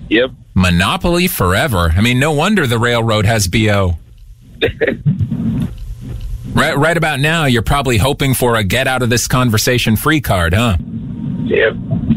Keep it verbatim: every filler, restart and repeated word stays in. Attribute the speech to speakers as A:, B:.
A: Yep.
B: Monopoly forever. I mean, no wonder the railroad has B O. right, right about now, you're probably hoping for a get out of this conversation free card, huh?
A: Yep.